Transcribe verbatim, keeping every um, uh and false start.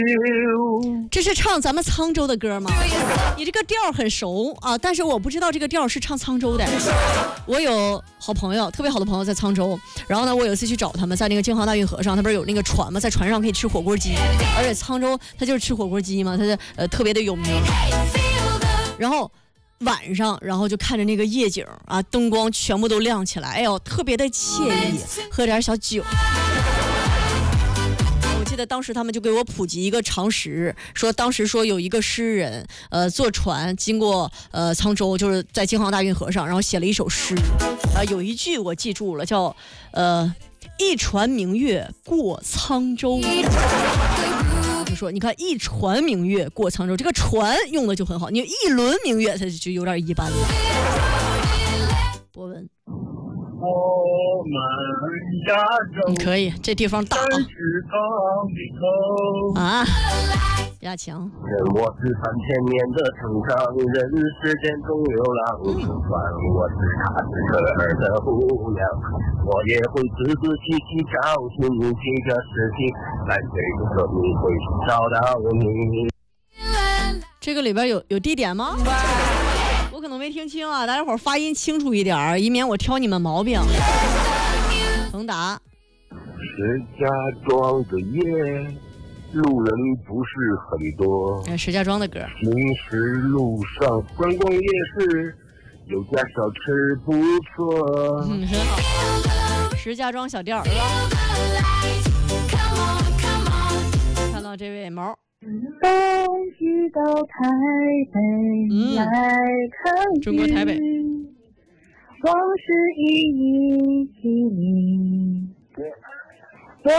这是唱咱们沧州的歌吗？你这个调很熟啊，但是我不知道这个调是唱沧州的。我有好朋友，特别好的朋友在沧州，然后呢，我有一次去找他们，在那个京杭大运河上，他不是有那个船吗？在船上可以吃火锅鸡，而且沧州它就是吃火锅鸡嘛，它是呃特别的有名。然后晚上，然后就看着那个夜景啊，灯光全部都亮起来，哎呦，特别的惬意，喝点小酒。我记得当时他们就给我普及一个常识，说当时说有一个诗人，呃，坐船经过呃沧州，就是在京杭大运河上，然后写了一首诗，啊、呃，有一句我记住了，叫呃一船明月过沧州。就说你看一船明月过沧州，这个船用的就很好，你一轮明月它就有点一般了。博文。 我们家你可以，这地方大啊！亚强， 我是三千年的成长人，世间中流浪，算我是他是这儿的姑娘，我也会自自细细找寻这个事情，在这个生命会找到你。 这个里边有有地点吗？我可能没听清啊，大家伙发音清楚一点，以免我挑你们毛病。恒达， 石家庄的夜，路人不是很多。 哎，石家庄的歌。 行驶路上观光夜市，有家小吃不错。 嗯，很好。石家庄小调是吧？看到这位毛。 冬雨到台北、嗯、来看中国台北， 往事一一记忆。